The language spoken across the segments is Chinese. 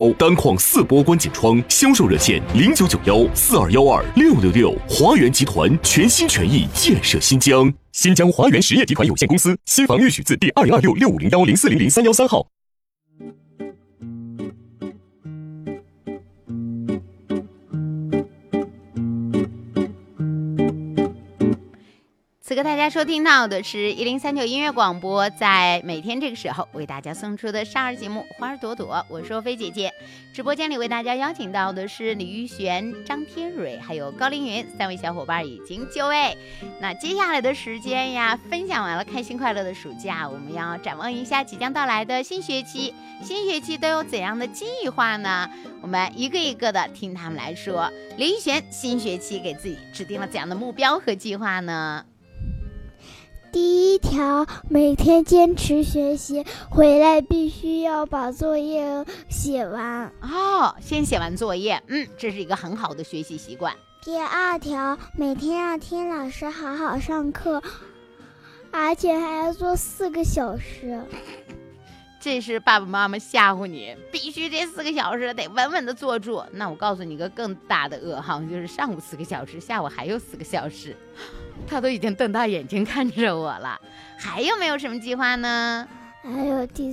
单框4波关节窗，销售热线099142126666。华源集团全心全意建设新疆。新疆华源实业集团有限公司，新房预许字第2026650104003113号。 此刻大家收听到的是1039音乐广播，在每天这个时候为大家送出的少儿节目《花儿朵朵》，我是欧菲姐姐。直播间里为大家邀请到的是李玉璇、张天蕊还有高凌云3位小伙伴，已经就位。那接下来的时间呀，分享完了开心快乐的暑假，我们要展望一下即将到来的新学期。新学期都有怎样的计划呢？我们一个一个的听他们来说。李玉璇新学期给自己制定了怎样的目标和计划呢？ 第一条，每天坚持学习，回来必须要把作业写完。 先写完作业，这是一个很好的学习习惯。 第二条，每天要听老师好好上课，而且还要做4个小时。 这是爸爸妈妈吓唬你，必须这4个小时得稳稳的坐住。那我告诉你一个更大的噩耗，就是上午4个小时，下午还有4个小时。他都已经瞪大眼睛看着我了。还有没有什么计划呢？ 还有第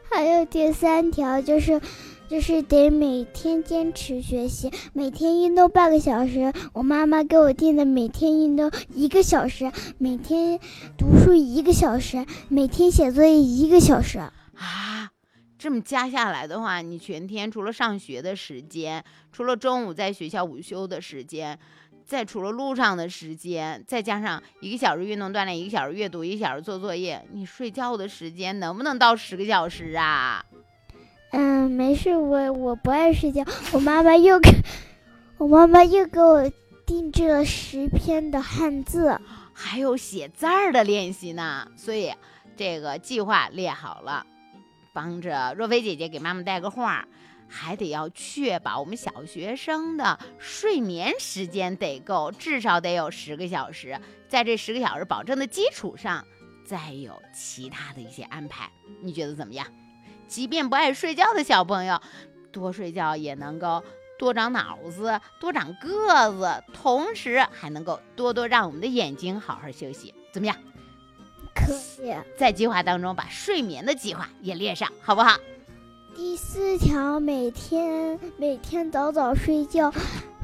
3条，就是得每天坚持学习，每天运动半个小时。我妈妈给我定的每天运动1个小时，每天读书1个小时，每天写作业1个小时。 这么加下来的话，你全天除了上学的时间，除了中午在学校午休的时间，再除了路上的时间，再加上1个小时运动锻炼，1个小时阅读，1个小时做作业，你睡觉的时间能不能到10个小时啊？ 没事，我不爱睡觉。我妈妈又给我定制了10篇的汉字， 还有写字儿的练习呢。所以这个计划列好了，帮着若菲姐姐给妈妈带个话，还得要确保我们小学生的睡眠时间得够，至少得有10个小时。在这10个小时保证的基础上，再有其他的一些安排，你觉得怎么样？即便不爱睡觉的小朋友，多睡觉也能够多长脑子，多长个子，同时还能够多让我们的眼睛好好休息，怎么样？ 可以。 在计划当中把睡眠的计划也列上，好不好？ 第4条，每天早早睡觉。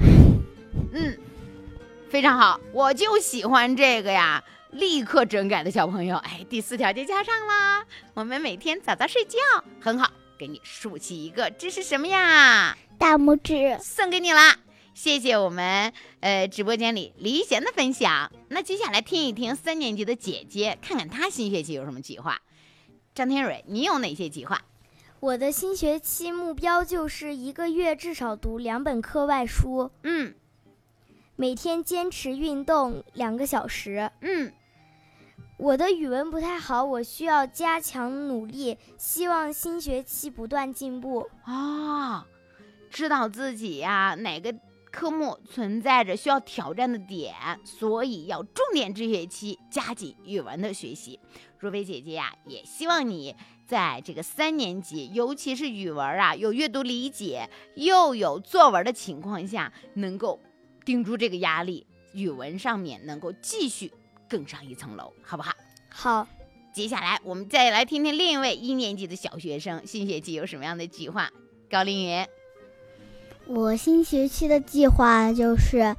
非常好，我就喜欢这个呀，立刻整改的小朋友。第4条就加上啦，我们每天早早睡觉，很好，给你竖起一个，这是什么呀？ 大拇指， 送给你啦。谢谢我们直播间里李贤的分享。那接下来听一听3年级的姐姐，看看她新学期有什么计划。张天蕊，你有哪些计划？ 我的新学期目标就是1个月至少读2本课外书。每天坚持运动2个小时。我的语文不太好，我需要加强努力，希望新学期不断进步。 知道自己呀哪个科目存在着需要挑战的点，所以要重点这学期加紧语文的学习。若菲姐姐呀，也希望你在这个3年级，尤其是语文啊，有阅读理解又有作文的情况下，能够顶住这个压力，语文上面能够继续更上一层楼，好不好？ 好。 接下来我们再来听听另一位1年级的小学生新学期有什么样的计划。高凌云。 我新学期的计划就是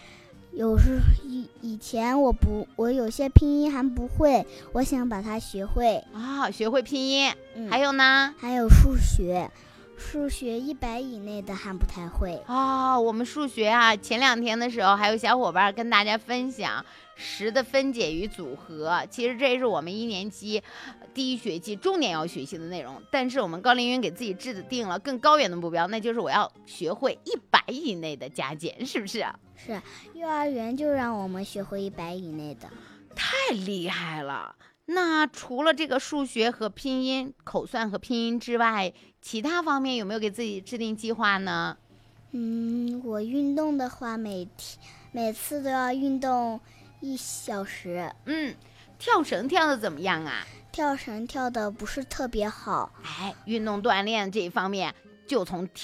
以前我有些拼音还不会，我想把它学会。 学会拼音。还有呢？ 还有数学100以内的还不太会。 我们数学啊，前2天的时候还有小伙伴跟大家分享10的分解与组合，其实这也是我们1年级第1学期重点要学习的内容。但是我们高凌云给自己制定了更高远的目标，那就是我要学会100以内的加减，是不是？ 是，幼儿园就让我们学会100以内的。 太厉害了。那除了这个数学和拼音、口算和拼音之外，其他方面有没有给自己制定计划呢？ 我运动的话，每次都要运动1小时。 跳绳跳的怎么样啊？ 跳绳跳的不是特别好。 运动锻炼这一方面就从